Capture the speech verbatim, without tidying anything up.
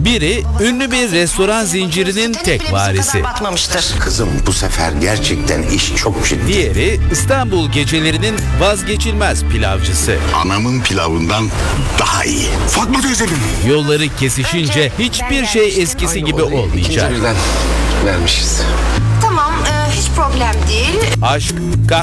Biri ünlü bir restoran zincirinin tek varisi. Kızım bu sefer gerçekten iş çok ciddi. Diğeri İstanbul gecelerinin vazgeçilmez pilavcısı. Anamın pilavından daha iyi. Fatma teyzemin. Yolları kesişince hiçbir şey eskisi gibi olmayacak. birden vermişiz. Tamam, e, hiç problem değil. Aşk, kahramanlık